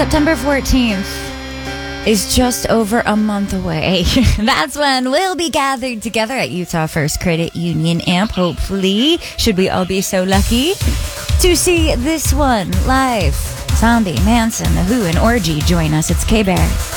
September 14th is just over a month away. That's when we'll be gathered together at Utah First Credit Union Amp, hopefully, should we all be so lucky, to see this one live. Zombie, Manson, The Who, and Orgy join us. It's K-Bear.